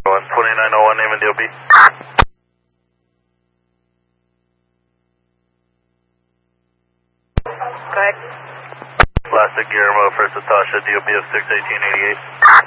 2901, name and DOB. Go ahead. Plastic Guillermo, First Natasha, DOB of 61888.